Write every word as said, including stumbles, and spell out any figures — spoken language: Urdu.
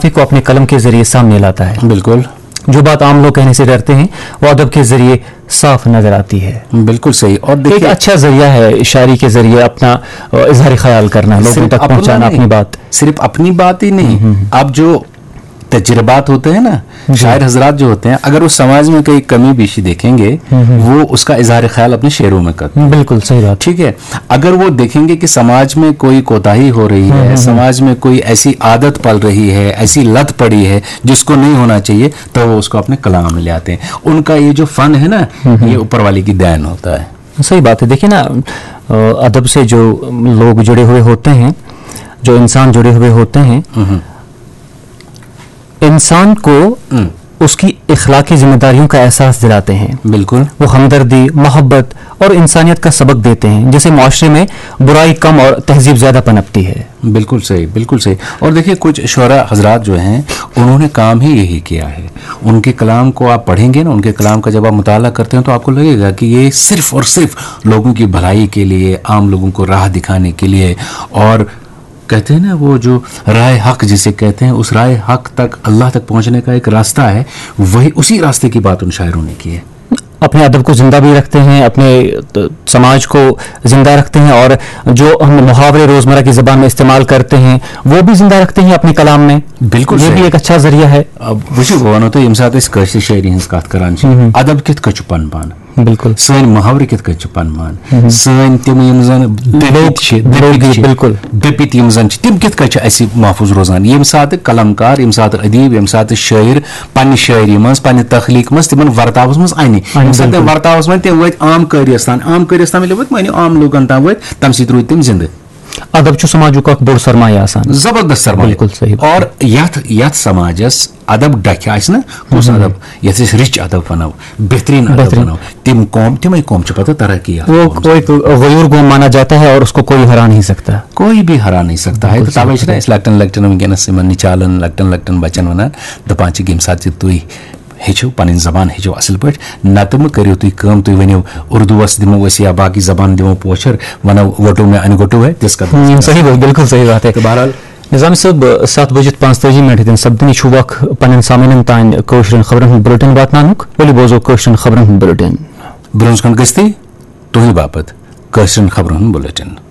منافی کو اپنے قلم کے ذریعے سامنے لاتا ہے. بالکل. جو بات عام لوگ کہنے سے ڈرتے ہیں وہ ادب کے ذریعے صاف نظر آتی ہے. بالکل صحیح. اور ایک اچھا ذریعہ ہے شاعری کے ذریعے اپنا اظہار خیال کرنا, لوگوں تک پہنچانا اپنی بات. صرف اپنی بات ہی نہیں, اب جو تجربات ہوتے ہیں نا شاعر حضرات جو ہوتے ہیں, اگر اس سماج میں کوئی کمی بیشی دیکھیں گے وہ اس کا اظہار خیال اپنے شعروں میں کرتے ہیں. بالکل صحیح بات. ٹھیک ہے. اگر وہ دیکھیں گے کہ سماج میں کوئی کوتاہی ہو رہی ہے, سماج میں کوئی ایسی عادت پل رہی ہے, ایسی لت پڑی ہے جس کو نہیں ہونا چاہیے, تو وہ اس کو اپنے کلام میں لے آتے ہیں. ان کا یہ جو فن ہے نا یہ اوپر والی کی دین ہوتا ہے. صحیح بات ہے. دیکھیں نا ادب سے جو لوگ جڑے ہوئے ہوتے ہیں, جو انسان جڑے ہوئے ہوتے ہیں, انسان کو اس کی اخلاقی ذمہ داریوں کا احساس دلاتے ہیں. بالکل. وہ ہمدردی, محبت اور انسانیت کا سبق دیتے ہیں, جس سے معاشرے میں برائی کم اور تہذیب زیادہ پنپتی ہے. بالکل صحیح, بالکل صحیح. اور دیکھیے کچھ شعراء حضرات جو ہیں انہوں نے کام ہی یہی کیا ہے. ان کے کلام کو آپ پڑھیں گے نا, ان کے کلام کا جب آپ مطالعہ کرتے ہیں تو آپ کو لگے گا کہ یہ صرف اور صرف لوگوں کی بھلائی کے لیے, عام لوگوں کو راہ دکھانے کے لیے, اور کہتے ہیں نا وہ جو رائے حق جسے کہتے ہیں, اس رائے حق تک, اللہ تک پہنچنے کا ایک راستہ ہے, وہی اسی راستے کی بات ان شاعروں نے کی ہے. اپنے ادب کو زندہ بھی رکھتے ہیں, اپنے سماج کو زندہ رکھتے ہیں, اور جو ہم محاورے روزمرہ کی زبان میں استعمال کرتے ہیں وہ بھی زندہ رکھتے ہیں اپنے کلام میں. بالکل. یہ بھی ایک اچھا ذریعہ ہے. وچو گوانو تو یم سات اس کشتی شاعری ہنس کات کران چھ, ادب کت کچھ پن پان. بالکل. سن محاورے کت کچھ پن پان, سن تم یم زن بالکل دپت یم زن تم کت کچھ اسی محفوظ روزان. یم سات قلم کار, یم سات ادیب, یم سات شاعر پنہ شاعری مز, پنہ تخلیق مز, تمن ورتاوس مز انہ ورتاوس من تم وت عام قریستان, عام قریستان ملے وت معنی عام لوگن تام وت, تم سۭتۍ روٗدۍ تِم زندٕ. ادب چھُ سماجُک اکھ بوٚڑ سرمایہ آسان. زبردست سرمایہ. بالکل صحیح. اور یتھ یتھ سماجس ادب ڈکھ آسہِ نا, کُس ادب یتھ أسۍ رِچ ادب ونو, بہترین ادب ونو, تم قوم تمے قوم چھِ پتہ ترقی. وہ ایک غیور قوم مانا جاتا ہے اور اس کو کوئی ہرا نہیں سکتا, کوئی بھی ہرا نہیں سکتا ہے. توے چھِ أسۍ لۄکٹٮ۪ن لۄکٹٮ۪ن ونکیٚنس یِمن نِچالن لۄکٹٮ۪ن لۄکٹٮ۪ن بچن ونان, دپان چھِ ییٚمہِ ساتہٕ تہِ تُہۍ ہیٚچھو پنٕنۍ زبان ہیٚچھو اصل پٲٹھۍ, نتہٕ مہٕ کٔرِو تُہۍ کٲم, تُہۍ ؤنِو اردوٗوس دِمو أسۍ یا باقٕے زبان دِمو پوچھر, ونو وٹو میں ان گٹو ہے تِژھ کتھ. صحیح بات, بالکل صحیح بات ہے. بہرحال نظام صٲب سَتھ بٔجِتھ پانٛژتٲجی منٹ ہیٚتٮ۪ن سپدن چھُ وق پنٕنٮ۪ن سامعیٖنن تانۍ کٲشرٮ۪ن خبرن ہُنٛد بُلٹن واتناونُک. ؤلِو بوزو کٲشرٮ۪ن خبرن ہُنٛد بُلٹن. برونٛہہ کُن گٔژھتٕے تُہنٛدِ باپت کٲشرٮ۪ن خبرن ہُنٛد بُلٹن.